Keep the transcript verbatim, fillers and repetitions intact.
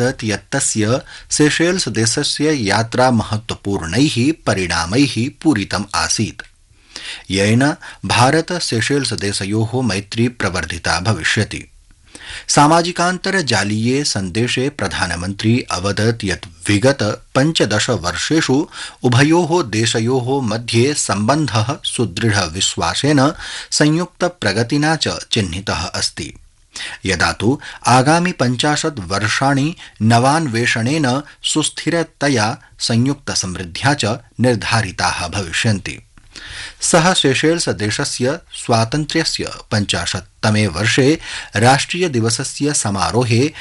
अवदत् यत् तस्य सेशेल्स देशस्य यात्रा महत्वपूर्णैः परिणामैः पूरितम् आसीत्, येन भारत सेशेल्स देशयोः मैत्री प्रवर्धिता भविष्यति। सामाजिकान्तर्जालीये सन्देशे प्रधानमन्त्री अवदत् यत् विगत पञ्चदश वर्षेषु उभयोः देशयोः मध्ये सम्बन्धः सुदृढ विश्वासेन संयुक्त प्रगतिना च चिह्नितः अस्ति। यदा तु आगामि पञ्चाशत् वर्षाणि नवान्वेषणेन सुस्थिरतया संयुक्त समृद्ध्या च निर्धारिताः भविष्यन्ति। सः सेशेल्स देशस्य स्वातन्त्र्यस्य पञ्चाशत्तमे वर्षे राष्ट्रिय दिवसस्य समारोहे